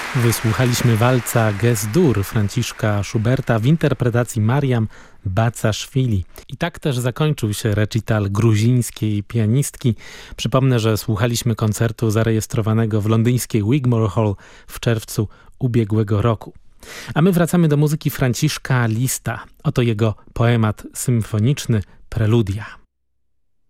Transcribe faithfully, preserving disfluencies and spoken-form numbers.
Wysłuchaliśmy walca Ges-dur Franciszka Schuberta w interpretacji Mariam Bacaszwili. I tak też zakończył się recital gruzińskiej pianistki. Przypomnę, że słuchaliśmy koncertu zarejestrowanego w londyńskiej Wigmore Hall w czerwcu ubiegłego roku. A my wracamy do muzyki Franciszka Liszta. Oto jego poemat symfoniczny Preludia.